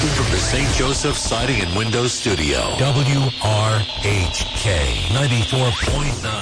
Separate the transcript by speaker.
Speaker 1: from the St. Joseph Siding and Windows Studio. WRHK 94.9.